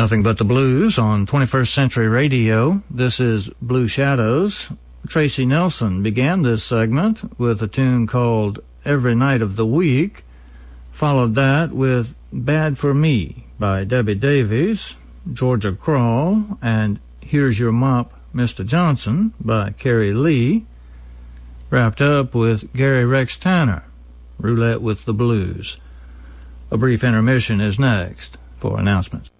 Nothing but the blues on 21st Century Radio. This is Blue Shadows. Tracy Nelson began this segment with a tune called Every Night of the Week, followed that with Bad for Me by Debbie Davies, Georgia Crawl, and Here's Your Mop, Mr. Johnson by Carrie Lee, wrapped up with Gary Rex Tanner, Roulette with the Blues. A brief intermission is next for announcements.